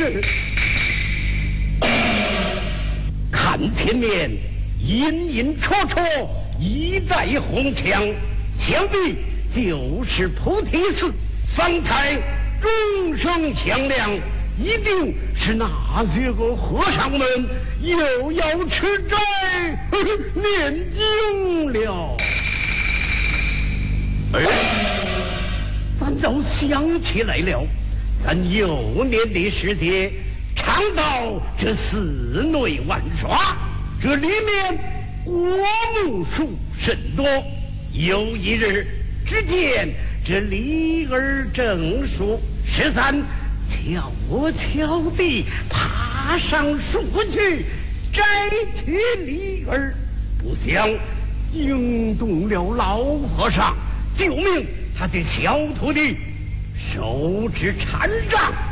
看前面隐隐绰绰一带红墙，想必就是菩提寺。方才钟声响亮，一定是那些个和尚们又要吃斋念经了。哎，咱都想起来了，咱幼年的时节常到这寺内玩耍，这里面果木树甚多。有一日，只见这梨儿正熟，13悄悄地爬上树去摘取梨儿，不想惊动了老和尚，救命！他的小徒弟手指缠杖，